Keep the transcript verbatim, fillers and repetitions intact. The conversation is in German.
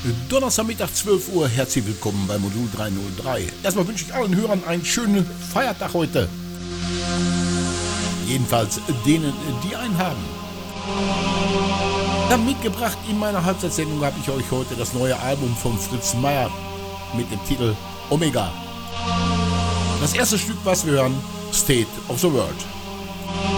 Donnerstagmittag zwölf Uhr, herzlich willkommen bei Modul dreihundertdrei. Erstmal wünsche ich allen Hörern einen schönen Feiertag heute. Jedenfalls denen, die einen haben. Ja, mitgebracht in meiner Halbzeitsendung habe ich euch heute das neue Album von Fritz Meier mit dem Titel Omega. Das erste Stück, was wir hören, State of the World.